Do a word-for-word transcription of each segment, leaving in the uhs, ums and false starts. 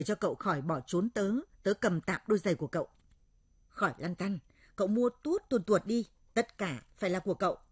để cho cậu khỏi bỏ trốn tớ, tớ cầm tạm đôi giày của cậu. Khỏi lăn tăn, cậu mua tuốt tuột tuột đi, tất cả phải là của cậu.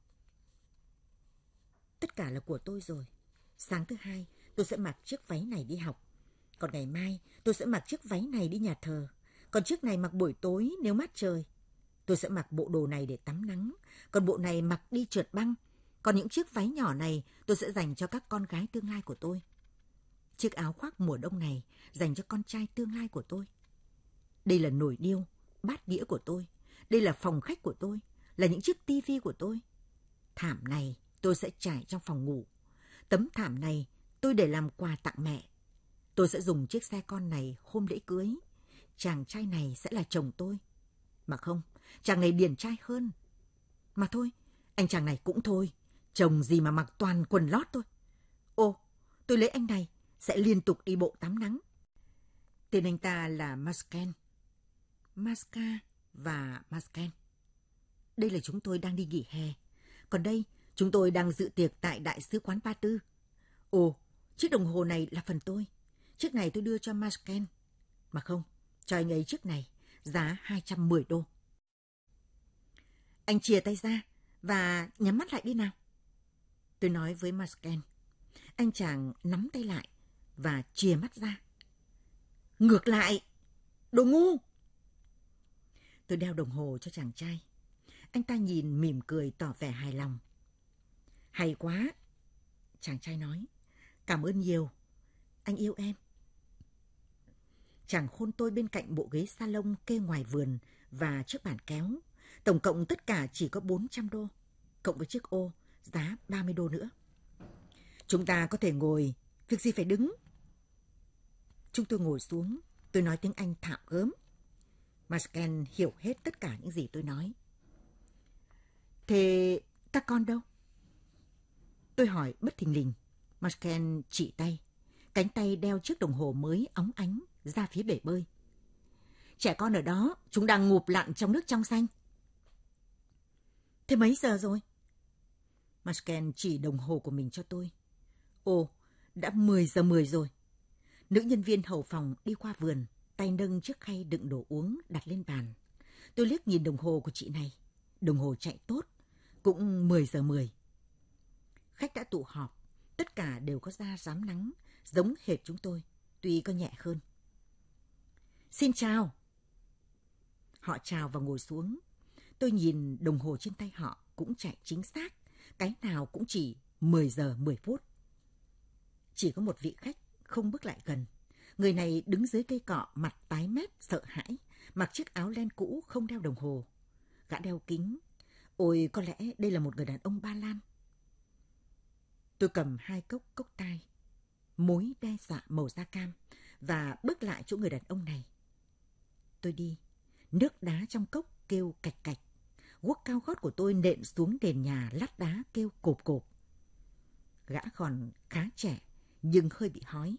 Tất cả là của tôi rồi. Sáng thứ hai, tôi sẽ mặc chiếc váy này đi học. Còn ngày mai, tôi sẽ mặc chiếc váy này đi nhà thờ. Còn chiếc này mặc buổi tối nếu mát trời. Tôi sẽ mặc bộ đồ này để tắm nắng. Còn bộ này mặc đi trượt băng. Còn những chiếc váy nhỏ này tôi sẽ dành cho các con gái tương lai của tôi. Chiếc áo khoác mùa đông này dành cho con trai tương lai của tôi. Đây là nồi niêu, bát đĩa của tôi. Đây là phòng khách của tôi, là những chiếc tivi của tôi. Thảm này tôi sẽ trải trong phòng ngủ. Tấm thảm này tôi để làm quà tặng mẹ. Tôi sẽ dùng chiếc xe con này hôm lễ cưới. Chàng trai này sẽ là chồng tôi. Mà không, chàng này điển trai hơn. Mà thôi, anh chàng này cũng thôi. Chồng gì mà mặc toàn quần lót thôi. Ô, tôi lấy anh này, sẽ liên tục đi bộ tắm nắng. Tên anh ta là Masken. Maska và Masken. Đây là chúng tôi đang đi nghỉ hè. Còn đây, chúng tôi đang dự tiệc tại Đại sứ quán Ba Tư. Ồ, chiếc đồng hồ này là phần tôi. Chiếc này tôi đưa cho Masken. Mà không, cho anh ấy chiếc này, giá hai trăm mười đô. Anh chìa tay ra và nhắm mắt lại đi nào. Tôi nói với Masken. Anh chàng nắm tay lại và chìa mắt ra. Ngược lại, đồ ngu! Tôi đeo đồng hồ cho chàng trai. Anh ta nhìn mỉm cười tỏ vẻ hài lòng. Hay quá, chàng trai nói. Cảm ơn nhiều, anh yêu em. Chàng hôn tôi bên cạnh bộ ghế salon kê ngoài vườn và chiếc bàn kéo. Tổng cộng tất cả chỉ có bốn trăm đô, cộng với chiếc ô, giá ba mươi đô nữa. Chúng ta có thể ngồi, việc gì phải đứng. Chúng tôi ngồi xuống, tôi nói tiếng Anh thạo gớm. Masken hiểu hết tất cả những gì tôi nói. Thế các con đâu? Tôi hỏi bất thình lình. Masken chỉ tay. Cánh tay đeo chiếc đồng hồ mới óng ánh ra phía bể bơi. Trẻ con ở đó, chúng đang ngụp lặn trong nước trong xanh. Thế mấy giờ rồi? Masken chỉ đồng hồ của mình cho tôi. Ồ, đã mười giờ mười rồi. Nữ nhân viên hầu phòng đi qua vườn, tay nâng chiếc khay đựng đồ uống đặt lên bàn. Tôi liếc nhìn đồng hồ của chị này. Đồng hồ chạy tốt, cũng mười giờ mười. Khách đã tụ họp, tất cả đều có da rám nắng, giống hệt chúng tôi, tuy có nhẹ hơn. Xin chào. Họ chào và ngồi xuống. Tôi nhìn đồng hồ trên tay họ cũng chạy chính xác, cái nào cũng chỉ mười giờ mười phút. Chỉ có một vị khách không bước lại gần. Người này đứng dưới cây cọ, mặt tái mét, sợ hãi, mặc chiếc áo len cũ, không đeo đồng hồ. Gã đeo kính. Ôi, có lẽ đây là một người đàn ông Ba Lan. Tôi cầm hai cốc cốc tai, mối đe dọa màu da cam, và bước lại chỗ người đàn ông này. Tôi đi, nước đá trong cốc kêu cạch cạch. Guốc cao gót của tôi nện xuống nền nhà lát đá kêu cộp cộp. Gã còn khá trẻ, nhưng hơi bị hói.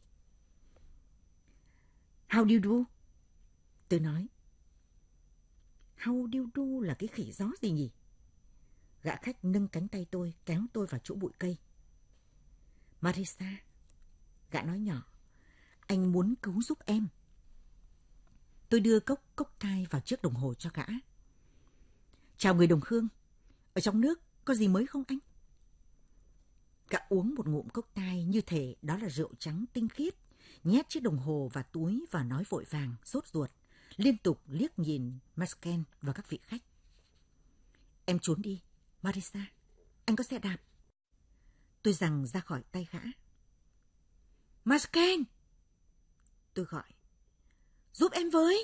How do you do? Tôi nói. How do you do là cái khỉ gió gì nhỉ? Gã khách nâng cánh tay tôi, kéo tôi vào chỗ bụi cây. Marisa, gã nói nhỏ, anh muốn cứu giúp em. Tôi đưa cốc cốc tai vào chiếc đồng hồ cho gã. Chào người đồng hương, ở trong nước có gì mới không anh? Gã uống một ngụm cốc tai như thể đó là rượu trắng tinh khiết, nhét chiếc đồng hồ vào túi và nói vội vàng, sốt ruột, liên tục liếc nhìn Masken và các vị khách. Em trốn đi, Marisa, anh có xe đạp. Tôi giằng ra khỏi tay gã. Masken! Tôi gọi. Giúp em với!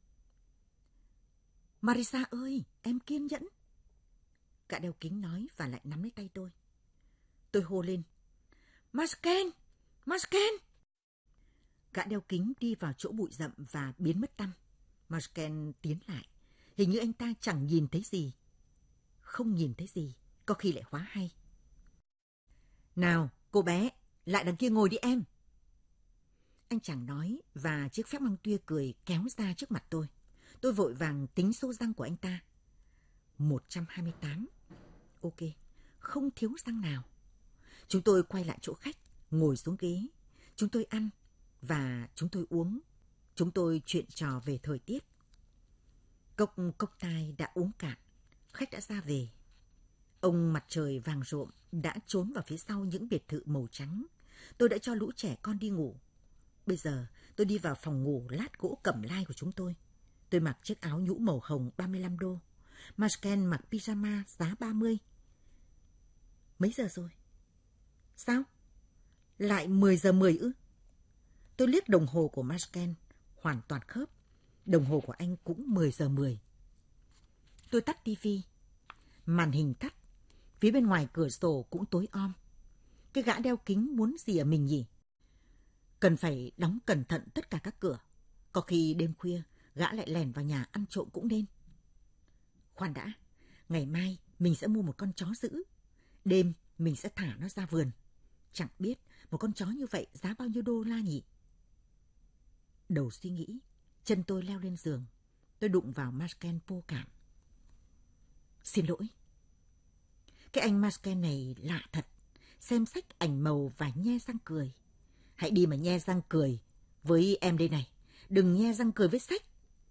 Marisa ơi, em kiên nhẫn. Gã đeo kính nói và lại nắm lấy tay tôi. Tôi hô lên. Masken! Masken! Gã đeo kính đi vào chỗ bụi rậm và biến mất tăm. Masken tiến lại. Hình như anh ta chẳng nhìn thấy gì. Không nhìn thấy gì, có khi lại hóa hay. Nào, cô bé, lại đằng kia ngồi đi em. Anh chàng nói và chiếc phép măng tuya cười kéo ra trước mặt tôi. Tôi vội vàng tính số răng của anh ta. một trăm hai mươi tám. Ok, không thiếu răng nào. Chúng tôi quay lại chỗ khách, ngồi xuống ghế. Chúng tôi ăn và chúng tôi uống Chúng tôi chuyện trò về thời tiết. Cốc cốc tai đã uống cạn, khách đã ra về. Ông mặt trời vàng rộm đã trốn vào phía sau những biệt thự màu trắng. Tôi đã cho lũ trẻ con đi ngủ. Bây giờ tôi đi vào phòng ngủ lát gỗ cẩm lai của chúng tôi. Tôi mặc chiếc áo nhũ màu hồng ba mươi lăm đô. Masken mặc pyjama giá ba mươi. Mấy giờ rồi? Sao? Lại mười giờ mười ư? Tôi liếc đồng hồ của Masken, hoàn toàn khớp. Đồng hồ của anh cũng mười giờ mười. Tôi tắt tivi. Màn hình tắt. Phía bên ngoài cửa sổ cũng tối om. Cái gã đeo kính muốn gì ở mình nhỉ? Cần phải đóng cẩn thận tất cả các cửa. Có khi đêm khuya, gã lại lèn vào nhà ăn trộm cũng nên. Khoan đã, ngày mai mình sẽ mua một con chó dữ. Đêm mình sẽ thả nó ra vườn. Chẳng biết một con chó như vậy giá bao nhiêu đô la nhỉ? Đầu suy nghĩ, chân tôi leo lên giường. Tôi đụng vào Masken vô cảm. Xin lỗi. Cái anh Masken này lạ thật. Xem sách ảnh màu và nhe răng cười. Hãy đi mà nhe răng cười với em đây này. Đừng nhe răng cười với sách.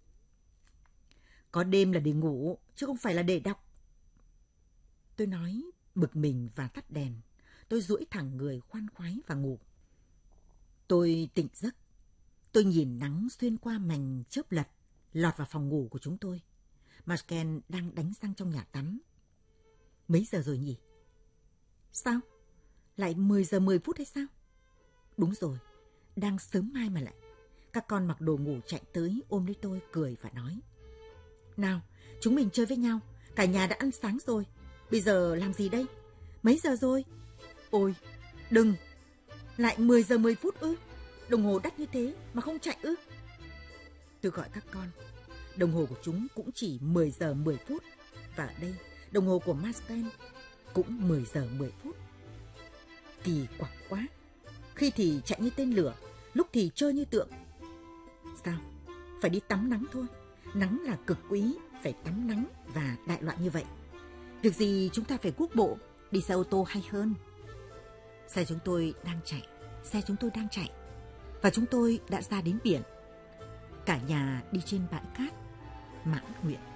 Có đêm là để ngủ, chứ không phải là để đọc. Tôi nói bực mình và tắt đèn. Tôi duỗi thẳng người khoan khoái và ngủ. Tôi tỉnh giấc. Tôi nhìn nắng xuyên qua mảnh chớp lật, lọt vào phòng ngủ của chúng tôi. Masken đang đánh răng trong nhà tắm. Mấy giờ rồi nhỉ? Sao? Lại mười giờ mười phút hay sao? Đúng rồi, đang sớm mai mà lại. Các con mặc đồ ngủ chạy tới ôm lấy tôi cười và nói. Nào, chúng mình chơi với nhau. Cả nhà đã ăn sáng rồi. Bây giờ làm gì đây? Mấy giờ rồi? Ôi, đừng. Lại mười giờ mười phút ư? Đồng hồ đắt như thế mà không chạy ư? Tôi gọi các con. Đồng hồ của chúng cũng chỉ mười giờ mười phút. Và ở đây, đồng hồ của Masken cũng mười giờ mười phút. Kỳ quặc quá. Khi thì chạy như tên lửa, lúc thì chơi như tượng. Sao? Phải đi tắm nắng thôi. Nắng là cực quý, phải tắm nắng và đại loại như vậy. Việc gì chúng ta phải guốc bộ, đi xe ô tô hay hơn. Xe chúng tôi đang chạy, xe chúng tôi đang chạy. Và chúng tôi đã ra đến biển. Cả nhà đi trên bãi cát, mãn nguyện.